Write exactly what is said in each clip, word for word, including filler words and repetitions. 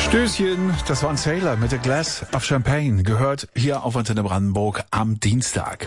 Stößchen, das war ein Sailor mit A Glass of Champagne, gehört hier auf Antenne Brandenburg am Dienstag.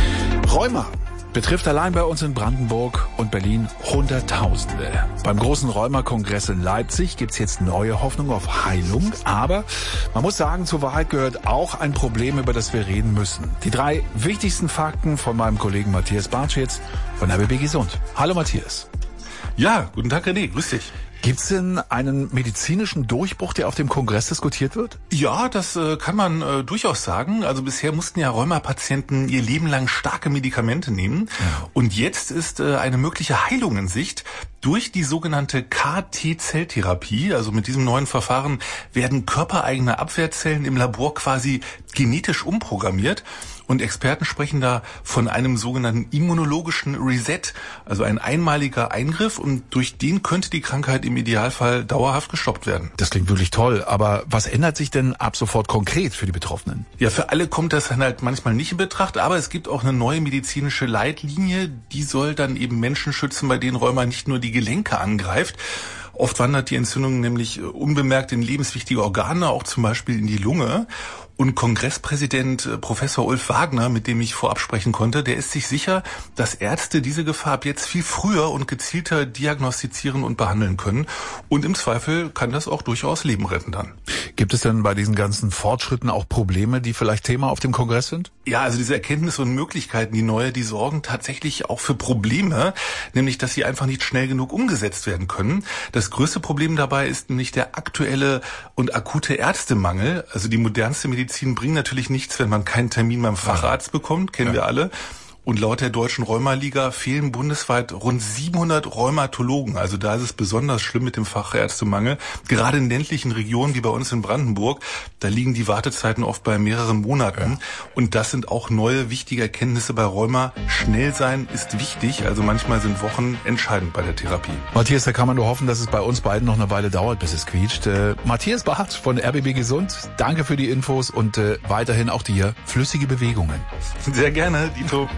Rheuma betrifft allein bei uns in Brandenburg und Berlin Hunderttausende. Beim großen Rheuma-Kongress in Leipzig gibt's jetzt neue Hoffnung auf Heilung, aber man muss sagen, zur Wahrheit gehört auch ein Problem, über das wir reden müssen. Die drei wichtigsten Fakten von meinem Kollegen Matthias Bartsch jetzt von R B B Gesund. Hallo Matthias. Ja, guten Tag René, grüß dich. Gibt's denn einen medizinischen Durchbruch, der auf dem Kongress diskutiert wird? Ja, das äh, kann man äh, durchaus sagen. Also bisher mussten ja Rheuma-Patienten ihr Leben lang starke Medikamente nehmen. Ja. Und jetzt ist äh, eine mögliche Heilung in Sicht durch die sogenannte K T-Zelltherapie. Also mit diesem neuen Verfahren werden körpereigene Abwehrzellen im Labor quasi genetisch umprogrammiert. Und Experten sprechen da von einem sogenannten immunologischen Reset, also ein einmaliger Eingriff, und durch den könnte die Krankheit im Idealfall dauerhaft gestoppt werden. Das klingt wirklich toll, aber was ändert sich denn ab sofort konkret für die Betroffenen? Ja, für alle kommt das dann halt manchmal nicht in Betracht, aber es gibt auch eine neue medizinische Leitlinie, die soll dann eben Menschen schützen, bei denen Rheuma nicht nur die Gelenke angreift. Oft wandert die Entzündung nämlich unbemerkt in lebenswichtige Organe, auch zum Beispiel in die Lunge. Und Kongresspräsident Professor Ulf Wagner, mit dem ich vorab sprechen konnte, der ist sich sicher, dass Ärzte diese Gefahr ab jetzt viel früher und gezielter diagnostizieren und behandeln können. Und im Zweifel kann das auch durchaus Leben retten dann. Gibt es denn bei diesen ganzen Fortschritten auch Probleme, die vielleicht Thema auf dem Kongress sind? Ja, also diese Erkenntnisse und Möglichkeiten, die neue, die sorgen tatsächlich auch für Probleme, nämlich dass sie einfach nicht schnell genug umgesetzt werden können. Das größte Problem dabei ist nämlich der aktuelle und akute Ärztemangel. Also die modernste Medizin bringt natürlich nichts, wenn man keinen Termin beim Facharzt bekommt, kennen ja. wir alle. Und laut der Deutschen Rheuma-Liga fehlen bundesweit rund siebenhundert Rheumatologen. Also da ist es besonders schlimm mit dem Fachärztemangel. Gerade in ländlichen Regionen wie bei uns in Brandenburg, da liegen die Wartezeiten oft bei mehreren Monaten. Ja. Und das sind auch neue, wichtige Erkenntnisse bei Rheuma. Schnell sein ist wichtig. Also manchmal sind Wochen entscheidend bei der Therapie. Matthias, da kann man nur hoffen, dass es bei uns beiden noch eine Weile dauert, bis es quietscht. Äh, Matthias Bartsch von R B B Gesund, danke für die Infos und äh, weiterhin auch dir flüssige Bewegungen. Sehr gerne, Dito.